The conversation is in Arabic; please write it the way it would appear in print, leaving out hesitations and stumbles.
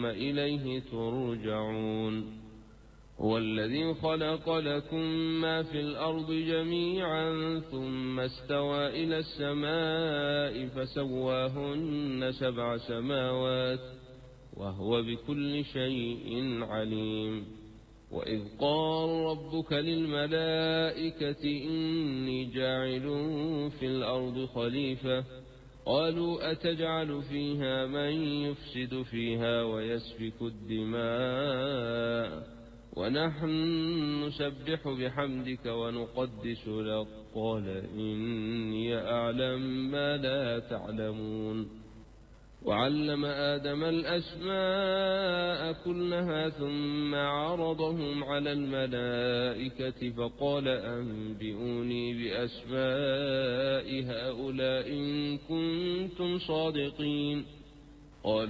إليه ترجعون هو الذي خلق لكم ما في الأرض جميعا ثم استوى إلى السماء فسواهن 7 سماوات وهو بكل شيء عليم وإذ قال ربك للملائكة إني جاعل في الأرض خليفة قالوا أتجعل فيها من يفسد فيها ويسفك الدماء ونحن نسبح بحمدك ونقدس لك قال إني أعلم ما لا تعلمون وعلم آدم الأسماء كلها ثم عرضهم على الملائكة فقال أنبئوني بأسماء هؤلاء إن كنتم صادقين قال